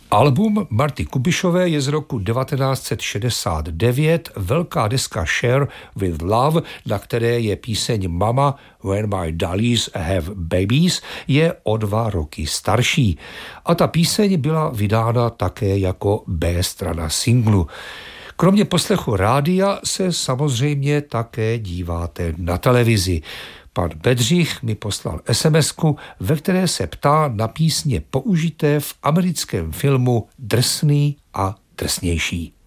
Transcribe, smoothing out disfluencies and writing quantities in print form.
Album Marty Kubišové je z roku 1969, velká deska Share with Love, na které je píseň Mama When My Dollies Have Babies, je o 2 roky starší. A ta píseň byla vydána také jako B-strana singlu. Kromě poslechu rádia se samozřejmě také díváte na televizi. Pan Bedřich mi poslal SMS-ku, ve které se ptá na písně použité v americkém filmu Drsný a drsnější.